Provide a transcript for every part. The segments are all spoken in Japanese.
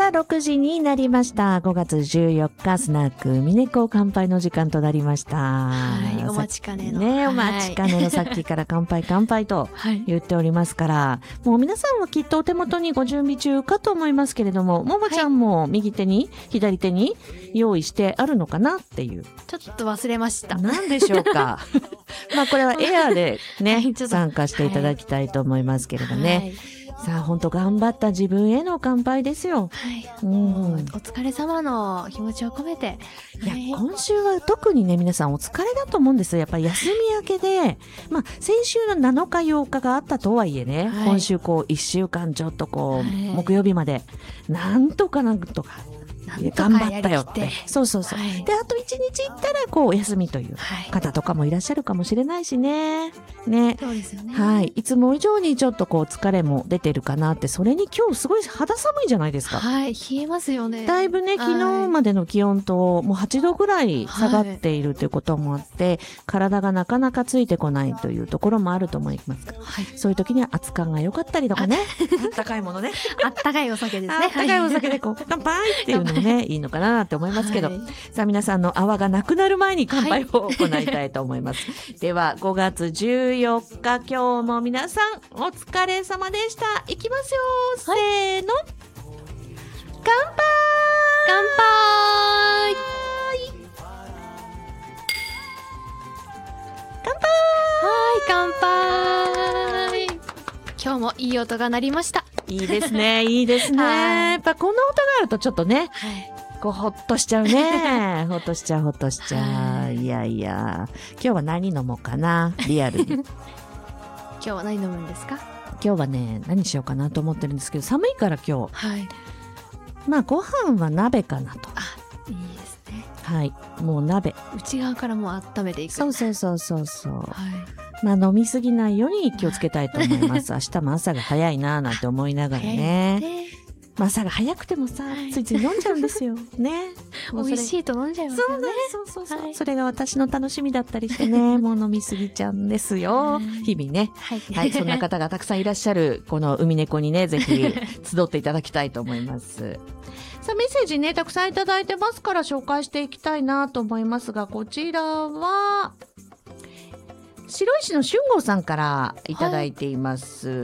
さあ6時になりました。5月14日スナックミネコ乾杯の時間となりました。 はい、お待ちかねのね、お待ちかねのさっきから乾杯乾杯と言っておりますから、もう皆さんはきっとお手元にご準備中かと思いますけれども、ももちゃんも右手に左手に用意してあるのかなっていう。 ちょっと忘れました。 何でしょうか。まあこれはエアーでね、参加していただきたいと思いますけれどね。さあ本当頑張った自分への乾杯ですよ。 はい。お疲れ様の気持ちを込めて。 いや、今週は特にね、皆さんお疲れだと思うんですよ。やっぱり休み明けで、まあ先週の7日8日があったとはいえね、今週こう1週間ちょっとこう、木曜日まで、なんとか頑張ったよって。そうそうそう。で、あと1日行ったら、こう、お休みという方とかもいらっしゃるかもしれないしね。ね。 そうですよね。 はい。いつも以上にちょっとこう、疲れも出てるかなって、それに今日すごい肌寒いじゃないですか。 はい。冷えますよね。 だいぶね、昨日までの気温と、もう8度ぐらい下がっているということもあって、体がなかなかついてこないというところもあると思いますが、そういう時には熱燗が良かったりとかね。あったかいものね。 あったかいお酒ですね。 あったかいお酒でこう、乾杯っていうのもね、いいのかなって思いますけど、さあ皆さんの泡がなくなる前に乾杯を行いたいと思います。では5月14日今日も皆さんお疲れ様でした。いきますよ、せーの、乾杯乾杯乾杯はい、乾杯。今日もいい音が鳴りました。 いいですね、いいですね。やっぱこの音があるとちょっとね、こうほっとしちゃうね。ほっとしちゃう、ほっとしちゃう。いやいや、今日は何飲もうかな、リアルに。今日は何飲むんですか？ 今日はね、何しようかなと思ってるんですけど、寒いから今日。まあご飯は鍋かなと。 いいですね。 はい、もう鍋。 内側からもう温めていく。 そうそうそうそうそう。まあ飲みすぎないように気をつけたいと思います。明日も朝が早いなぁなんて思いながらね。まあ朝が早くてもさ、ついつい飲んじゃうんですよ。ね。 美味しいと飲んじゃいますよね。 そうそう。それが私の楽しみだったりしてね、もう飲みすぎちゃうんですよ。日々ね。はい。そんな方がたくさんいらっしゃる、この海猫にね、ぜひ集っていただきたいと思います。さあメッセージね、たくさんいただいてますから紹介していきたいなと思いますが、こちらは、白石の俊吾さんからいただいています。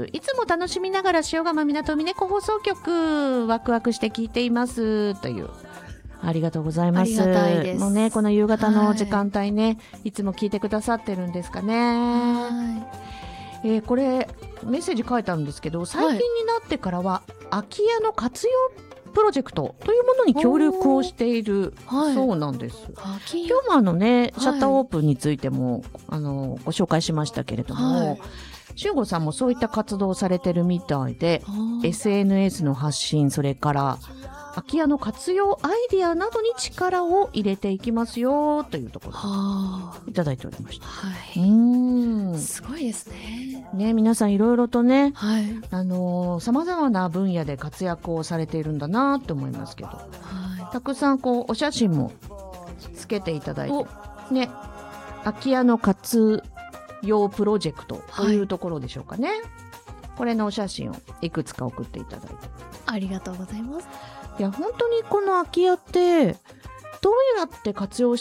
いつも楽しみながら塩釜港海猫放送局ワクワクして聞いていますという。ありがとうございます。ありがたいです。もうね、この夕方の時間帯ね、いつも聞いてくださってるんですかね。これメッセージ書いてあるんですけど、最近になってからは空き家の活用プロジェクトというものに協力をしているそうなんです。今日もね、シャッターオープンについても、ご紹介しましたけれども、俊吾さんもそういった活動をされてるみたいで、SNS の発信、それから空き家の活用アイディアなどに力を入れていきますよというところいただいておりました。 すごいですね。 ね、皆さんいろいろとね、様々な分野で活躍をされているんだなと思いますけど、たくさんこうお写真もつけていただいて、ね、空き家の活用プロジェクトというところでしょうかね。これのお写真をいくつか送っていただいて。 ありがとうございます。 いや、本当にこの空き家って、どうやって活用